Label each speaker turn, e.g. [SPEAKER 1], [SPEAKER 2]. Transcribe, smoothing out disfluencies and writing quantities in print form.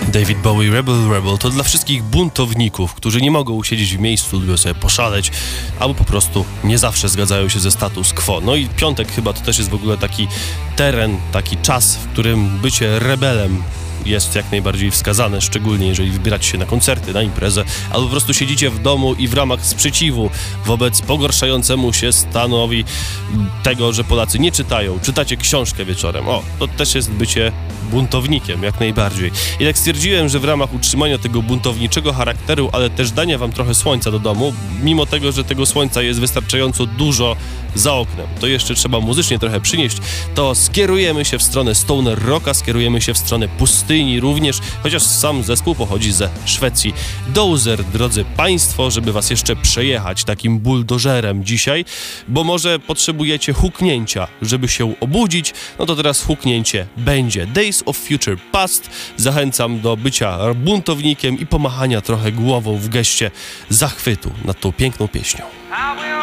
[SPEAKER 1] David Bowie, Rebel, Rebel to dla wszystkich buntowników, którzy nie mogą usiedzieć w miejscu, lubią sobie poszaleć, albo po prostu nie zawsze zgadzają się ze status quo. No i piątek chyba to też jest w ogóle taki teren, taki czas, w którym bycie rebelem jest jak najbardziej wskazane, szczególnie jeżeli wybieracie się na koncerty, na imprezę, albo po prostu siedzicie w domu i w ramach sprzeciwu wobec pogarszającemu się stanowi tego, że Polacy nie czytają, czytacie książkę wieczorem. O, to też jest bycie buntownikiem, jak najbardziej. I tak stwierdziłem, że w ramach utrzymania tego buntowniczego charakteru, ale też dania wam trochę słońca do domu, mimo tego, że tego słońca jest wystarczająco dużo za oknem, to jeszcze trzeba muzycznie trochę przynieść, to skierujemy się w stronę stoner rocka, skierujemy się w stronę pustyni również, chociaż sam zespół pochodzi ze Szwecji. Dozer, drodzy państwo, żeby was jeszcze przejechać takim buldożerem dzisiaj, bo może potrzebujecie huknięcia, żeby się obudzić, no to teraz huknięcie będzie. Days of Future Past. Zachęcam do bycia buntownikiem i pomachania trochę głową w geście zachwytu nad tą piękną pieśnią.